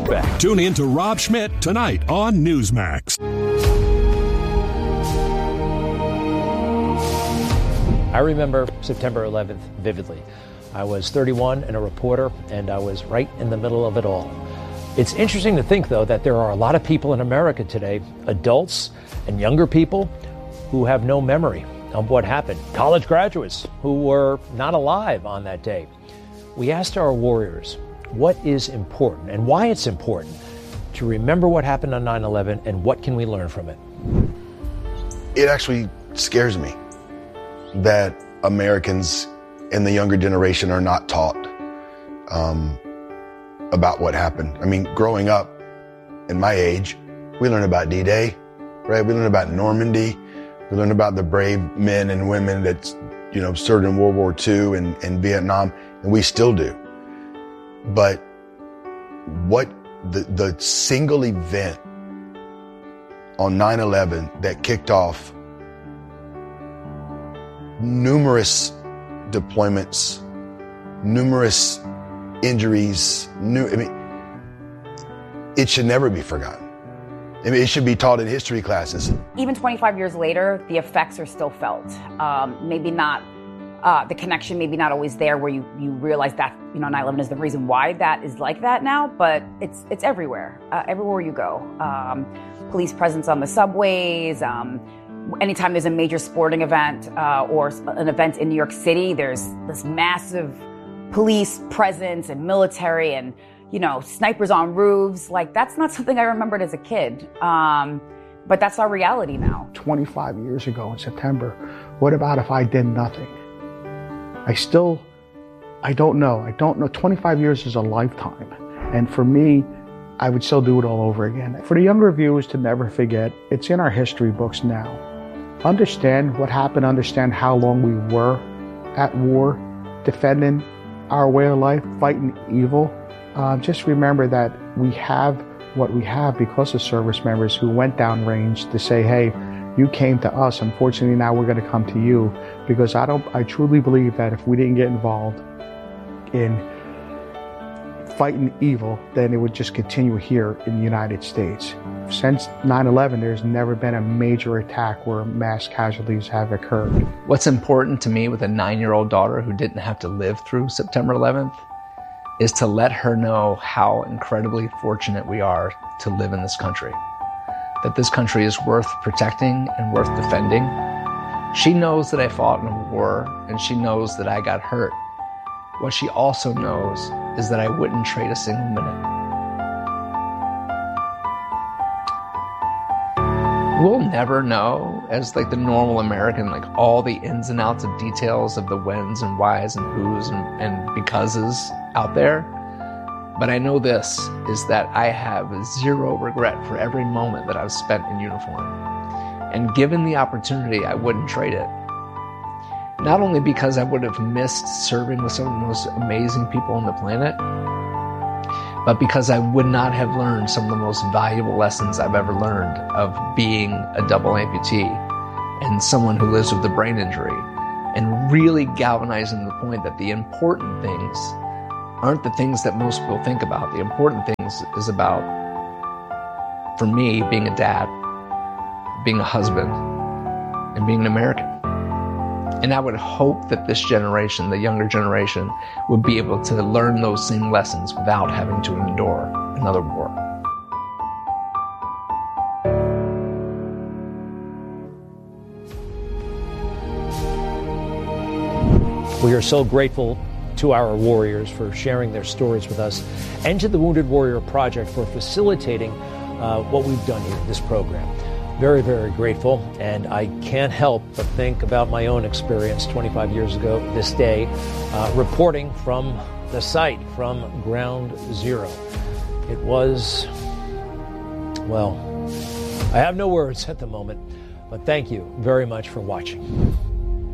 back. Tune in to Rob Schmidt tonight on Newsmax. I remember September 11th vividly. I was 31 and a reporter, and I was right in the middle of it all. It's interesting to think, though, that there are a lot of people in America today, adults and younger people, who have no memory of what happened. College graduates who were not alive on that day. We asked our warriors what is important and why it's important to remember what happened on 9/11 and what can we learn from it. It actually scares me that Americans in the younger generation are not taught about what happened. I mean, growing up in my age, we learned about D-Day, right? We learned about Normandy. We learned about the brave men and women that, served in World War II and Vietnam, and we still do. But what the single event on 9/11 that kicked off numerous deployments, numerous injuries, it should never be forgotten. I mean, it should be taught in history classes. Even 25 years later, the effects are still felt. Maybe not, the connection maybe not always there where you realize that, 9/11 is the reason why that is like that now, but it's everywhere, everywhere you go. Police presence on the subways, anytime there's a major sporting event or an event in New York City, there's this massive police presence and military and, snipers on roofs. Like, that's not something I remembered as a kid. But that's our reality now. 25 years ago in September, what about if I did nothing? I don't know. 25 years is a lifetime. And for me, I would still do it all over again. For the younger viewers to never forget, it's in our history books now. Understand what happened, understand how long we were at war, defending our way of life, fighting evil. Just remember that we have what we have because of service members who went downrange to say, hey, you came to us. Unfortunately, now we're going to come to you, because I truly believe that if we didn't get involved in fighting evil, then it would just continue here in the United States. Since 9/11, there's never been a major attack where mass casualties have occurred. What's important to me with a 9-year-old daughter who didn't have to live through September 11th is to let her know how incredibly fortunate we are to live in this country. That this country is worth protecting and worth defending. She knows that I fought in a war, and she knows that I got hurt. What she also knows is that I wouldn't trade a single minute. We'll never know, as the normal American, all the ins and outs of details of the whens and whys and whos and becauses out there. But I know this, is that I have zero regret for every moment that I've spent in uniform. And given the opportunity, I wouldn't trade it. Not only because I would have missed serving with some of the most amazing people on the planet, but because I would not have learned some of the most valuable lessons I've ever learned of being a double amputee and someone who lives with a brain injury, and really galvanizing the point that the important things aren't the things that most people think about. The important things is about, for me, being a dad, being a husband, and being an American. And I would hope that this generation, the younger generation, would be able to learn those same lessons without having to endure another war. We are so grateful to our warriors for sharing their stories with us, and to the Wounded Warrior Project for facilitating what we've done here in this program. Very, very grateful, and I can't help but think about my own experience 25 years ago this day, reporting from the site, from Ground Zero. It was, well, I have no words at the moment, but thank you very much for watching.